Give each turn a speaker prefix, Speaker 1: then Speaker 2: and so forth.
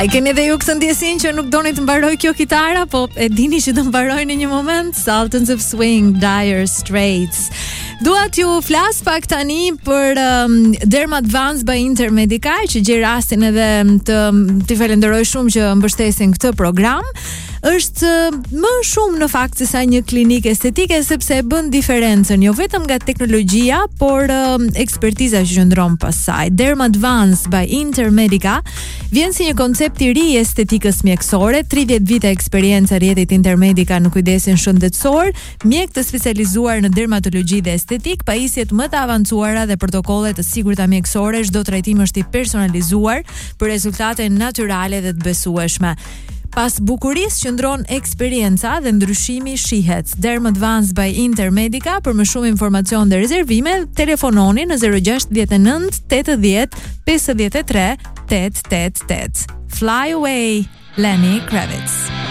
Speaker 1: A i keni dhe ju këtë ndjesin që nuk doni të mbaroj kjo kitara, po e dini që të mbaroj në një moment? Sultans of Swing, Dire Straits. Dua t'ju flas pak tani për Dermadvance by Intermedica, që gjej rastin edhe të falenderoj shumë që mbështesin këtë program. Është më shumë në fakt se sa një klinikë estetike, sepse e bën diferencën jo vetëm nga teknologjia, por ekspertiza që qëndron pas saj. Dermadvance by Intermedica vjen si një koncept i ri i estetikës mjekësore, 30 vite eksperiencë rrjetit Intermedica në kujdesin shëndetësor, mjek të specializuar në dermatologji dhe estetik, pajisjet më të avancuara dhe protokolle të sigurta mjekësore, çdo trajtim është i personalizuar për rezultate natyrale dhe të besueshme. Pas bukurisë qëndron eksperienca dhe ndryshimi shihet. Dermadvance by Intermedica. Për më shumë informacion dhe rezervime, telefononi në 069 80 53 888. Fly away, Lenny Kravitz.